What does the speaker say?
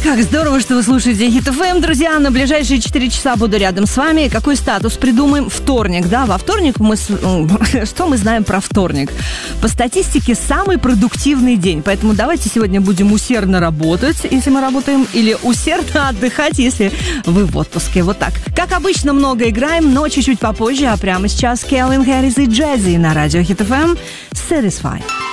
Как здорово, что вы слушаете Hit FM, друзья. На ближайшие 4 часа буду рядом с вами. Какой статус придумаем? Вторник, да? Во вторник что мы знаем про вторник? По статистике, самый продуктивный день. Поэтому давайте сегодня будем усердно работать, если мы работаем, или усердно отдыхать, если вы в отпуске. Вот так. Как обычно, много играем, но чуть-чуть попозже. А прямо сейчас Кэлвин Харрис и Джаззи на радио Hit FM. Satisfy.